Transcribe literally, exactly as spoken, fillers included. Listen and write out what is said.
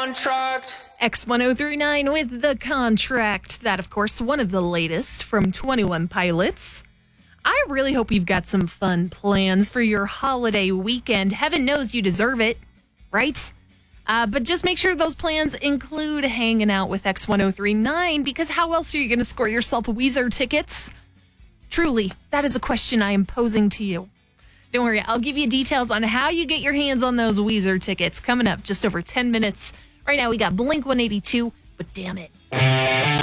contract. X ten thirty-nine with The Contract. That, of course, one of the latest from twenty-one Pilots. I really hope you've got some fun plans for your holiday weekend. Heaven knows you deserve it, right? Uh, but just make sure those plans include hanging out with X ten thirty-nine, because how else are you going to score yourself Weezer tickets? Truly, that is a question I am posing to you. Don't worry, I'll give you details on how you get your hands on those Weezer tickets coming up just over ten minutes. Right now, we got Blink one eighty-two, but damn it.